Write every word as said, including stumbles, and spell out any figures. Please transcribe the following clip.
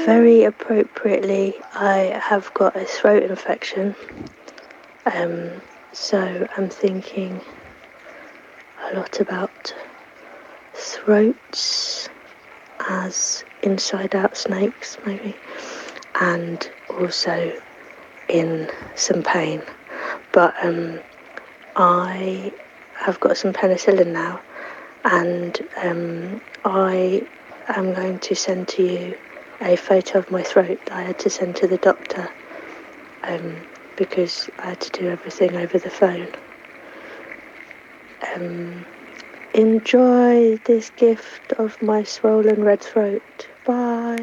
Very appropriately, I have got a throat infection. Um, so I'm thinking a lot about throats as inside-out snakes, maybe, and also in some pain. But um, I have got some penicillin now, and um, I am going to send to you a photo of my throat that I had to send to the doctor um, because I had to do everything over the phone. Um, enjoy this gift of my swollen red throat. Bye.